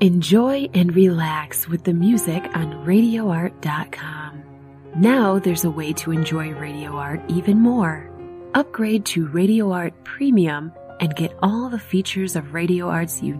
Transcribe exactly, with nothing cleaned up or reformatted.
Enjoy and relax with the music on radio art dot com. Now there's a way to enjoy Radio Art even more. Upgrade to Radio Art Premium and get all the features of Radio Art's unique